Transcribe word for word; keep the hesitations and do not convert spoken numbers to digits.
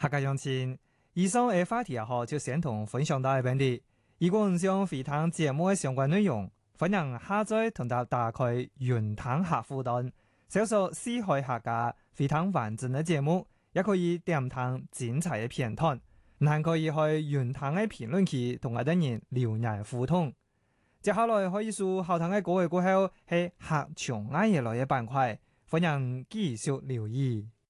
客家鄉親，以上嘅話題後就先同分享到呢邊啲。如果唔想回聽節目嘅相關內容，歡迎下載同埋打開雲聽客戶端，搜索四海客家回聽完整嘅節目，也可以點聽精彩嘅片段。你還可以去雲聽嘅評論區同我哋人留言互動。接下來可以數後堂嘅歌嘅過後係客場嗌嘢來嘅板塊，歡迎繼續留意。